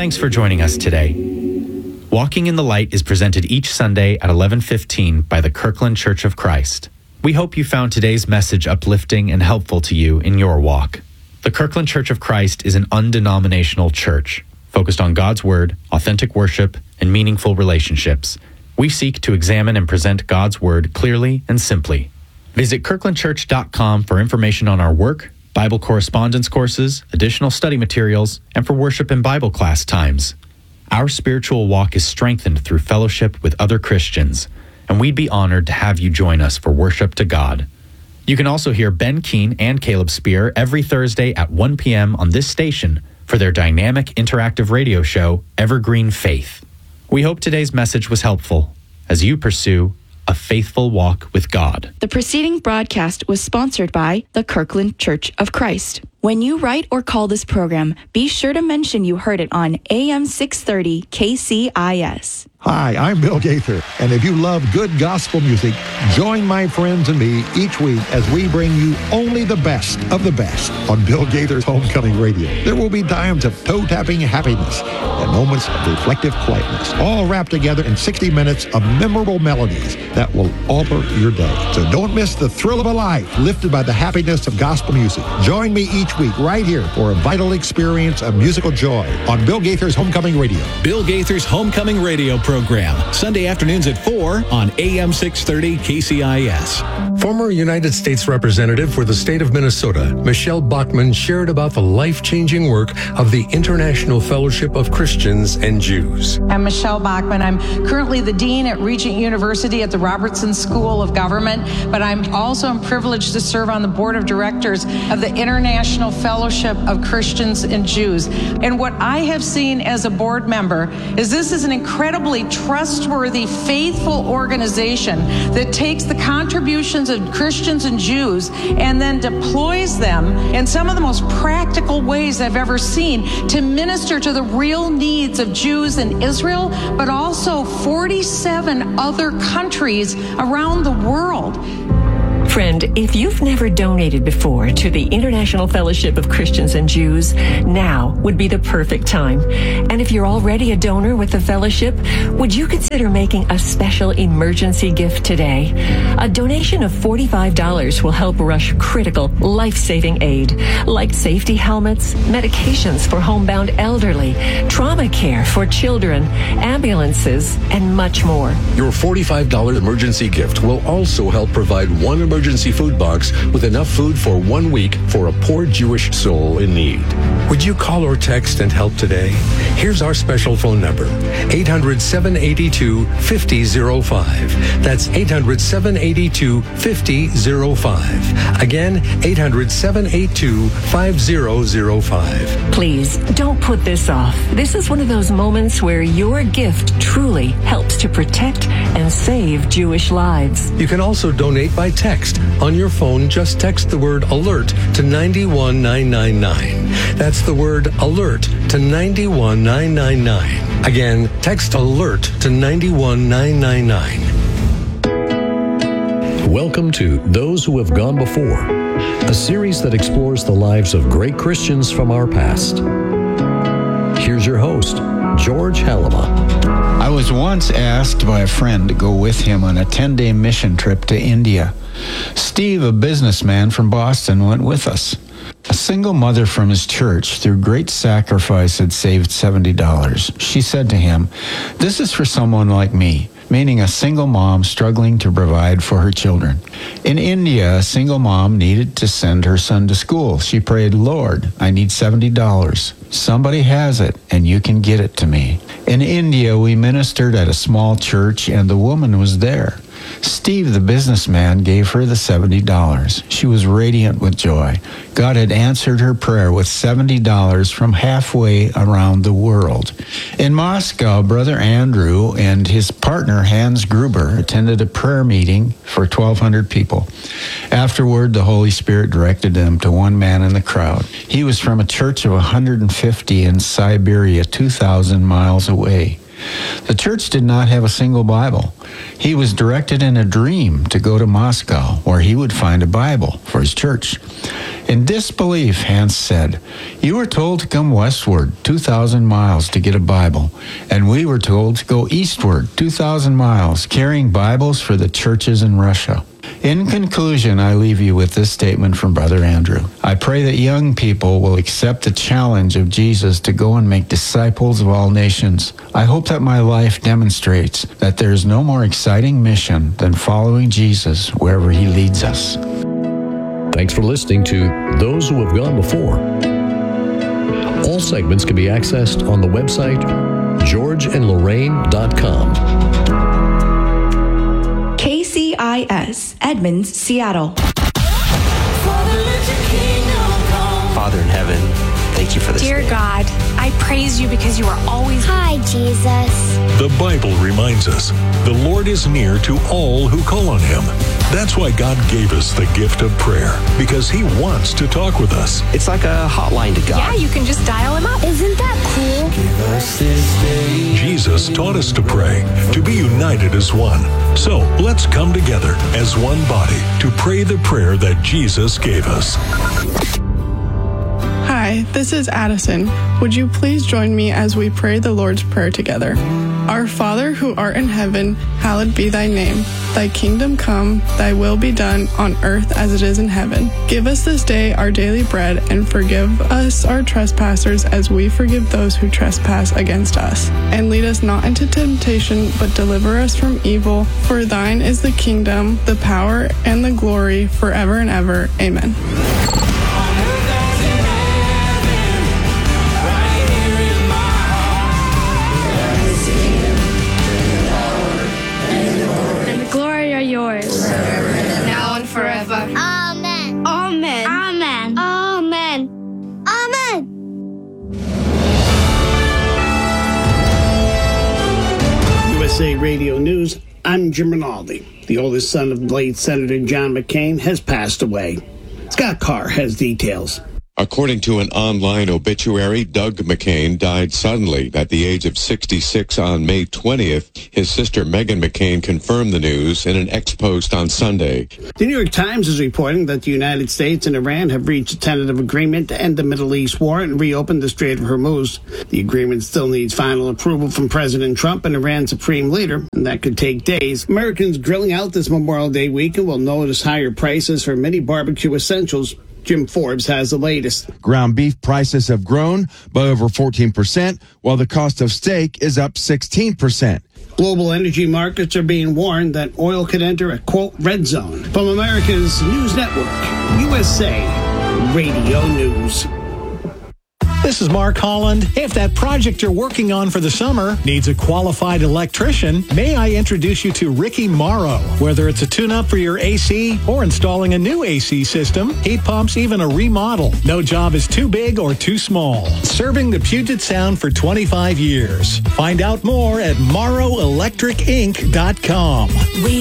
Thanks for joining us today. Walking in the Light is presented each Sunday at 11:15 by the Kirkland Church of Christ. We hope you found today's message uplifting and helpful to you in your walk. The Kirkland Church of Christ is an undenominational church focused on God's Word, authentic worship, and meaningful relationships. We seek to examine and present God's Word clearly and simply. Visit kirklandchurch.com for information on our work, Bible correspondence courses, additional study materials, and for worship and Bible class times. Our spiritual walk is strengthened through fellowship with other Christians, and we'd be honored to have you join us for worship to God. You can also hear Ben Keene and Caleb Spear every Thursday at 1 p.m. on this station for their dynamic interactive radio show, Evergreen Faith. We hope today's message was helpful as you pursue a faithful walk with God. The preceding broadcast was sponsored by the Kirkland Church of Christ. When you write or call this program, be sure to mention you heard it on AM 630 KCIS. Hi, I'm Bill Gaither, and if you love good gospel music, join my friends and me each week as we bring you only the best of the best on Bill Gaither's Homecoming Radio. There will be times of toe-tapping happiness and moments of reflective quietness, all wrapped together in 60 minutes of memorable melodies that will alter your day. So don't miss the thrill of a life lifted by the happiness of gospel music. Join me each week right here for a vital experience of musical joy on Bill Gaither's Homecoming Radio. Bill Gaither's Homecoming Radio program, Sunday afternoons at 4 on AM 630 KCIS. Former United States Representative for the state of Minnesota, Michelle Bachmann, shared about the life-changing work of the International Fellowship of Christians and Jews. I'm Michelle Bachmann. I'm currently the Dean at Regent University at the Robertson School of Government, but I'm also privileged to serve on the Board of Directors of the International Fellowship of Christians and Jews. And what I have seen as a board member is this is an incredibly trustworthy, faithful organization that takes the contributions of Christians and Jews and then deploys them in some of the most practical ways I've ever seen to minister to the real needs of Jews in Israel, but also 47 other countries around the world. Friend, if you've never donated before to the International Fellowship of Christians and Jews, now would be the perfect time. And if you're already a donor with the fellowship, would you consider making a special emergency gift today? A donation of $45 will help rush critical, life-saving aid, like safety helmets, medications for homebound elderly, trauma care for children, ambulances, and much more. Your $45 emergency gift will also help provide one emergency food box with enough food for 1 week for a poor Jewish soul in need. Would you call or text and help today? Here's our special phone number, 800-782-5005. That's 800-782-5005. Again, 800-782-5005. Please, don't put this off. This is one of those moments where your gift truly helps to protect and save Jewish lives. You can also donate by text. On your phone, just text the word ALERT to 91999. That's the word ALERT to 91999. Again, text ALERT to 91999. Welcome to Those Who Have Gone Before, a series that explores the lives of great Christians from our past. Here's your host, George Halama. I was once asked by a friend to go with him on a 10-day mission trip to India. Steve, a businessman from Boston, went with us. A single mother from his church, through great sacrifice, had saved $70. She said to him, "This is for someone like me," meaning a single mom struggling to provide for her children. In India, a single mom needed to send her son to school. She prayed, "Lord, I need $70. Somebody has it, and you can get it to me." In India, we ministered at a small church, and the woman was there. Steve, the businessman, gave her the $70. She was radiant with joy. God had answered her prayer with $70 from halfway around the world. In Moscow, Brother Andrew and his partner Hans Gruber attended a prayer meeting for 1,200 people. Afterward, the Holy Spirit directed them to one man in the crowd. He was from a church of 150 in Siberia, 2,000 miles away. The church did not have a single Bible. He was directed in a dream to go to Moscow, where he would find a Bible for his church. In disbelief, Hans said, "You were told to come westward 2,000 miles to get a Bible, and we were told to go eastward 2,000 miles carrying Bibles for the churches in Russia." In conclusion, I leave you with this statement from Brother Andrew. I pray that young people will accept the challenge of Jesus to go and make disciples of all nations. I hope that my life demonstrates that there is no more exciting mission than following Jesus wherever he leads us. Thanks for listening to Those Who Have Gone Before. All segments can be accessed on the website georgeandlorraine.com. KCIS, Edmonds, Seattle. Father in heaven, thank you for this Dear day. God, I praise you because you are always... Hi, Jesus. The Bible reminds us the Lord is near to all who call on him. That's why God gave us the gift of prayer, because he wants to talk with us. It's like a hotline to God. Yeah, you can just dial him up. Isn't that cool? Give us this day. Jesus taught us to pray, to be united as one. So let's come together as one body to pray the prayer that Jesus gave us. Hi, this is Addison. Would you please join me as we pray the Lord's Prayer together? Our Father who art in heaven, hallowed be thy name. Thy kingdom come, thy will be done on earth as it is in heaven. Give us this day our daily bread, and forgive us our trespasses as we forgive those who trespass against us. And lead us not into temptation, but deliver us from evil. For thine is the kingdom, the power, and the glory forever and ever. Amen. Yours. Now and forever. Amen. Amen. Amen. Amen. Amen. USA Radio News, I'm Jim Rinaldi. The oldest son of late Senator John McCain has passed away. Scott Carr has details. According to an online obituary, Doug McCain died suddenly at the age of 66 on May 20th. His sister Meghan McCain confirmed the news in an ex-post on Sunday. The New York Times is reporting that the United States and Iran have reached a tentative agreement to end the Middle East war and reopen the Strait of Hormuz. The agreement still needs final approval from President Trump and Iran's supreme leader, and that could take days. Americans grilling out this Memorial Day weekend will notice higher prices for many barbecue essentials. Jim Forbes has the latest. Ground beef prices have grown by over 14%, while the cost of steak is up 16%. Global energy markets are being warned that oil could enter a, quote, red zone. From America's News Network, USA Radio News. This is Mark Holland. Hey, if that project you're working on for the summer needs a qualified electrician, may I introduce you to Ricky Morrow. Whether it's a tune-up for your AC or installing a new AC system, heat pumps, even a remodel, no job is too big or too small. Serving the Puget Sound for 25 years. Find out more at morrowelectricinc.com.